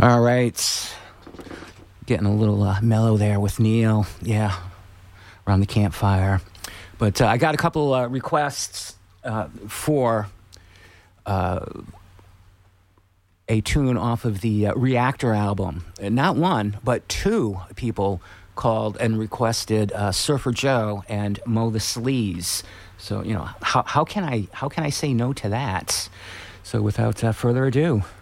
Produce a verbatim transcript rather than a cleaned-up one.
All right. Getting a little uh, mellow there with Neil. Yeah. Around the campfire. But uh, I got a couple uh, requests uh, for uh, a tune off of the uh, Reactor album. And not one, but two people called and requested uh, Surfer Joe and Mow the Sleaze. So, you know, how, how can I how can I say no to that? So without uh, further ado,